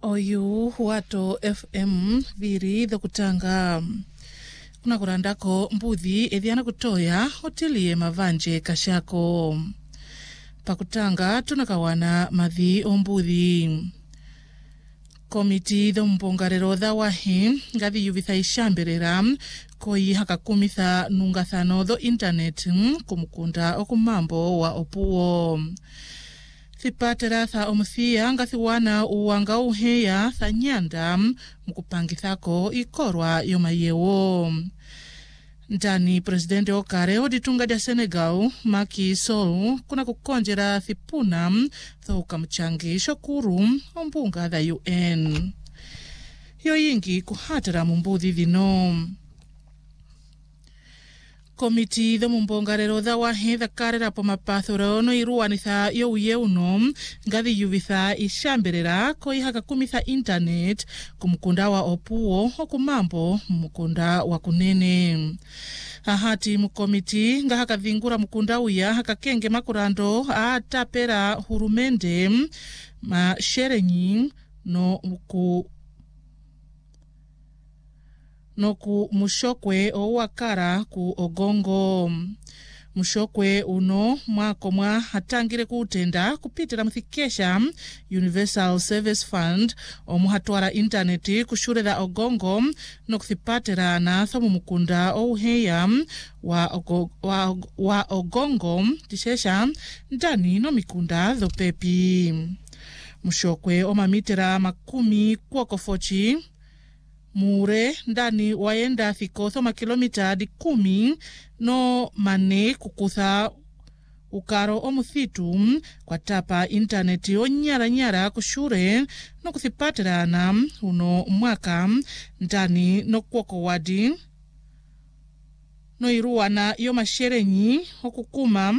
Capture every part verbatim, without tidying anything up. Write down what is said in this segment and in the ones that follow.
Oyu wato F M viri dhokutanga kuna kurandako mbuthi edhiana kutoya hotilie mavanje kashako pakutanga tunakawana madhi ombuthi komiti dho mbongarero dha wahi ngathi yuvitha ishamberera koi hakakumitha nungathano dho internet kumukunda okumambo wa opuo Thipatera tha omuthia ngathi wana uwanga uheya tha nyanda mukupangithako ikorwa yomayewo. Ndani presidente okare oditunga dia Senegal Macky Sall kuna kukonjera thipuna thoka mchangi shokuru ombunga dha U N. Yoyingi kuhatara mumbuthi dhino. Komiti dho mbongarero dha wahi dha karera po mapathuro no iruanitha yo uyeuno ngathi yuvitha ishamberera koi hakakumitha internet kumukunda wa opuo okumambo mukunda wa kunene. Ahati mukomiti nga hakavingura mukunda uya hakakenge makurando atapera hurumende ma sherenyi no ku noku mushokwe owakara ku ogongo. Mushokwe uno mwako mwa hatangire kutenda kupitira mthikesha Universal Service Fund omuhatwara interneti kushure dha ogongo no kuthipatira na thamu mukunda ouheya wa, ogo, wa, wa ogongo tishesha ndani no mikunda dhopepi. Mushokwe omamitera makumi kuokofochi mure ndani waenda thikotho makilomita di kumi no mane kukutha ukaro omuthitu kwa tapa interneti onyara nyara kushure no kuthipatirana uno mwaka ndani no kwoko wadi no iruana yo masherenyi okukuma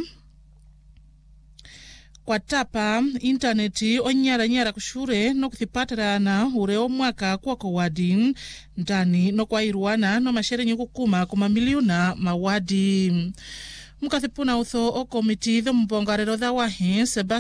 kwa tapa interneti onyara nyara kushure no kuthipatirana ure omwaka kwako wadi ndani no kwa iruana no masherenyi kukuma kuma miliona mawadi. Mukathipuna utho o komiti dho mbongarero dha wahi Sebastian